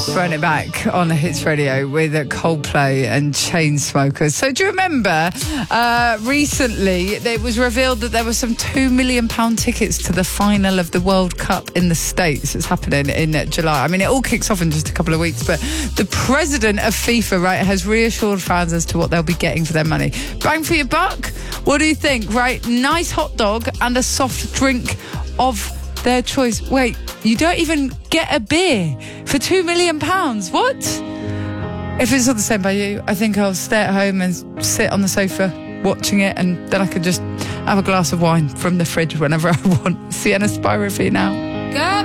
Run It Back on Hits Radio with Coldplay and Chainsmokers. So do you remember recently it was revealed that there were some £2 million tickets to the final of the World Cup in the States. It's happening in July. I mean, it all kicks off in just a couple of weeks, but the president of FIFA, right, has reassured fans as to what they'll be getting for their money. Bang for your buck? What do you think, right? Nice hot dog and a soft drink of their choice. Wait, you don't even get a beer for £2 million? What? If it's not the same by you, I think I'll stay at home and sit on the sofa watching it, and then I could just have a glass of wine from the fridge whenever I want. Sienna Spyro for you now.